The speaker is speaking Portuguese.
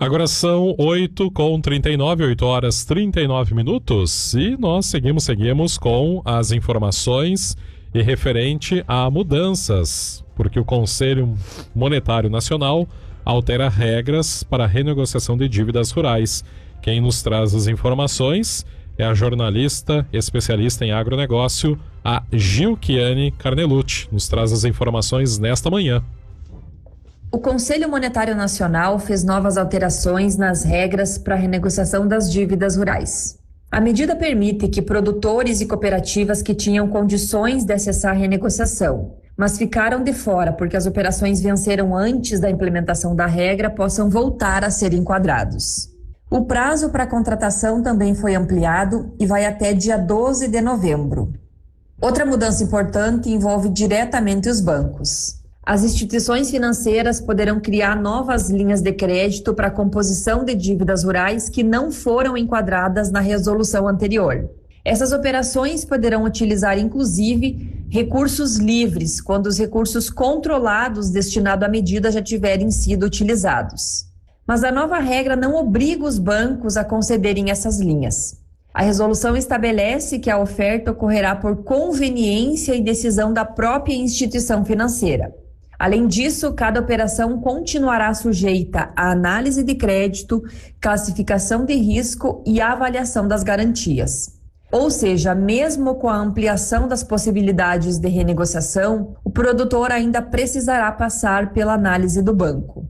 Agora são 8h39, 8 horas 39 minutos, e nós seguimos com as informações e referente a mudanças, porque o Conselho Monetário Nacional altera regras para a renegociação de dívidas rurais. Quem nos traz as informações é a jornalista especialista em agronegócio, a Gilquiane Carnelucci. Nos traz as informações nesta manhã. O Conselho Monetário Nacional fez novas alterações nas regras para a renegociação das dívidas rurais. A medida permite que produtores e cooperativas que tinham condições de acessar a renegociação, mas ficaram de fora porque as operações venceram antes da implementação da regra, possam voltar a ser enquadrados. O prazo para a contratação também foi ampliado e vai até dia 12 de novembro. Outra mudança importante envolve diretamente os bancos. As instituições financeiras poderão criar novas linhas de crédito para a composição de dívidas rurais que não foram enquadradas na resolução anterior. Essas operações poderão utilizar, inclusive, recursos livres, quando os recursos controlados destinados à medida já tiverem sido utilizados. Mas a nova regra não obriga os bancos a concederem essas linhas. A resolução estabelece que a oferta ocorrerá por conveniência e decisão da própria instituição financeira. Além disso, cada operação continuará sujeita à análise de crédito, classificação de risco e avaliação das garantias. Ou seja, mesmo com a ampliação das possibilidades de renegociação, o produtor ainda precisará passar pela análise do banco.